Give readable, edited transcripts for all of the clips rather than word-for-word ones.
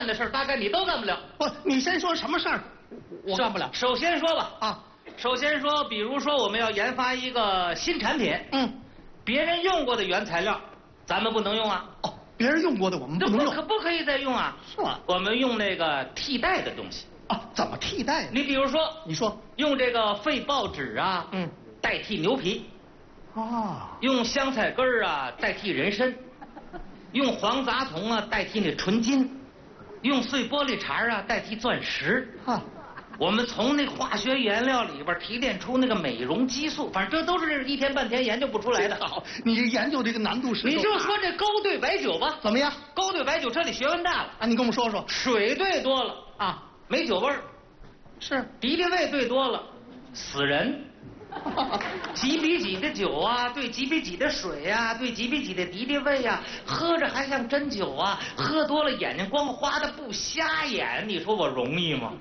的事儿，大概你都干不了。 不，你先说什么事儿，我干不了。 首先说吧， 啊， 首先说，比如说我们要研发一个新产品，别人用过的原材料，咱们不能用啊。 哦，别人用过的我们不能用， 不可以再用啊？ 是吗？ 我们用那个替代的东西。 啊，怎么替代呢？ 你比如说， 你说用这个废报纸啊，代替牛皮。 啊， 用香菜根儿啊代替人参，用黄杂铜啊代替那纯金，用碎玻璃碴啊代替钻石。我们从那化学原料里边提炼出那个美容激素，反正这都是一天半天研究不出来的。 好，你这研究这个难度是？ 你就说这勾兑白酒吧， 怎么样？ 勾兑白酒这里学问大了啊！你跟我们说说， 水兑多了啊，没酒味儿； 是敌敌畏兑多了，死人。几比几的酒啊，兑几比几的水啊，兑几比几的敌敌畏啊，喝着还像真酒啊，喝多了眼睛光花的不瞎眼，你说我容易吗？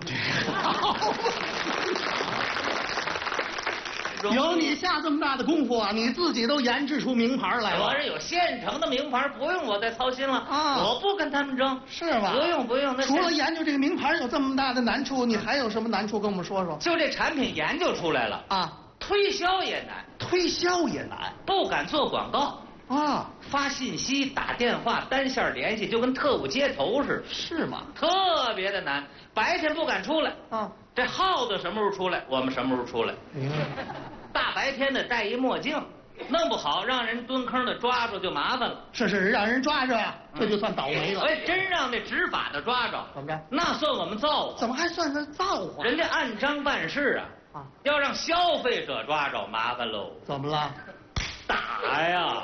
有你下这么大的功夫啊，你自己都研制出名牌来了。 我这有现成的名牌，不用我再操心了啊！ 我不跟他们争， 是吧？ 不用。那除了研究这个名牌有这么大的难处，你还有什么难处？跟我们说说。 就这产品研究出来了啊，推销也难， 推销也难， 不敢做广告啊，发信息、打电话、单线联系，就跟特务接头似的。 是吗？ 特别的难，白天不敢出来啊。这耗子什么时候出来，我们什么时候出来。大白天的戴一墨镜，弄不好让人蹲坑的抓住就麻烦了。 是，让人抓着呀，这就算倒霉了。 哎，真让那执法的抓着， 怎么着？ 那算我们造化。 怎么还算是造化？ 人家按章办事啊。要让消费者抓着，麻烦喽。 怎么了？ 打呀！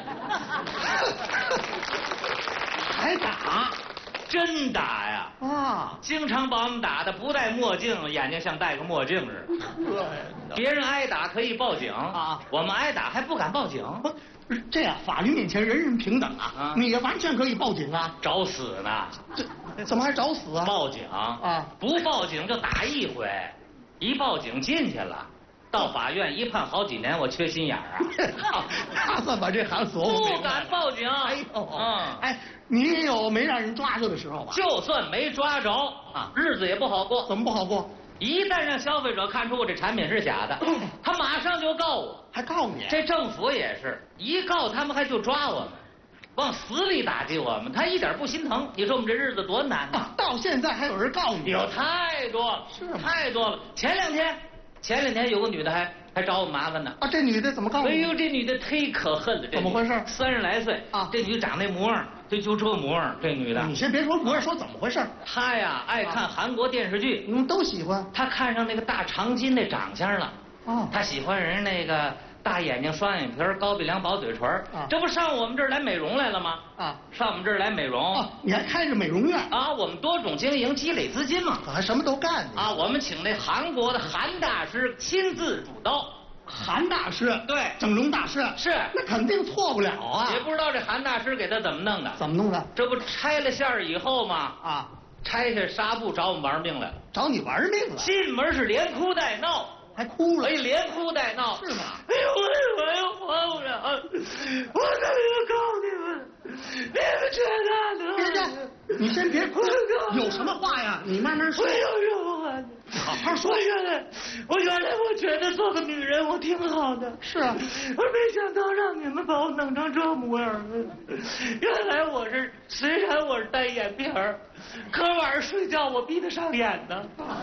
还打？ 真打呀！啊！经常把我们打的不戴墨镜，眼睛像戴个墨镜似的。别人挨打可以报警啊，我们挨打还不敢报警。 不，这样法律面前人人平等啊！你也完全可以报警啊！ 找死呢？ 这怎么还找死啊？ 报警啊！不报警就打一回，一报警进去了。到法院一判好几年，我缺心眼儿啊！ 他算把这行琢磨明白了。 不敢报警。 哎呦，哎，你也有没让人抓着的时候吧？ 就算没抓着啊，日子也不好过。 怎么不好过？ 一旦让消费者看出我这产品是假的，他马上就告我， 还告你。 这政府也是一告他们还就抓我们，往死里打击我们，他一点不心疼。你说我们这日子多难啊！ 到现在还有人告你？ 有太多了，是吗？太多了。前两天有个女的还找我麻烦呢。 啊，这女的怎么告你？ 哎呦，这女的忒可恨了。 怎么回事 ？30来岁啊，这女的长那模样，就这模样，这女的。 你先别说模样，说怎么回事？ 她呀爱看韩国电视剧， 你们都喜欢。 她看上那个大长今那长相了。哦。她喜欢人那个大眼睛、双眼皮、高鼻梁、薄嘴唇。啊。这不上我们这儿来美容来了吗？啊。上我们这儿来美容。 啊，你还开着美容院啊？我们多种经营，积累资金嘛。 还什么都干呢。 啊，我们请那韩国的韩大师亲自主刀。 韩大师， 对， 整容大师是， 那肯定错不了啊！ 也不知道这韩大师给他怎么弄的？ 怎么弄的？ 这不拆了馅儿以后吗？啊，拆下纱布找我们玩命来了， 找你玩命了！ 进门是连哭带闹， 还哭了？ 哎，连哭带闹， 是吗？ 哎呦，我又还不了，我怎么告你们？你们觉得呢？ 你先别哭，有什么话呀？你慢慢说。 我有什么话？ 好好说。 我觉得做个女人我挺好的。 是啊， 我没想到让你们把我弄成这模样。原来虽然我是单眼皮儿，可晚上睡觉我闭得上眼呢。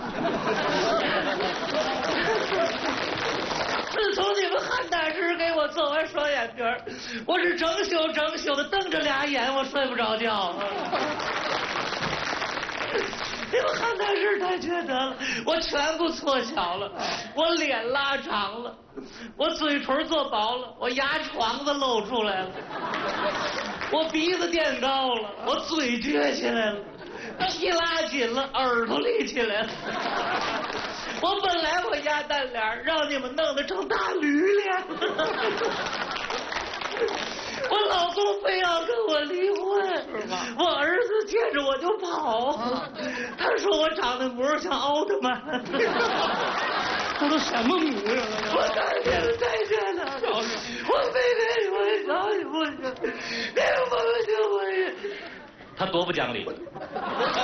自从你们韩大师给我做完双眼皮儿，我是整宿的瞪着俩眼，我睡不着觉。你们韩大师太缺德了，我颧骨缩小了，我脸拉长了，我嘴唇做薄了，我牙床子露出来了，我鼻子垫高了，我嘴撅起来了，皮拉紧了，耳朵立起来了。我本来我鸭蛋脸，让你们弄得成大驴脸。我老公非要跟我离婚，是吗？我儿子见着我就跑，他说我长得模像奥特曼。 这都什么模样了？ 我再见了，我非得我找你不行，你们不行我也。 他多不讲理。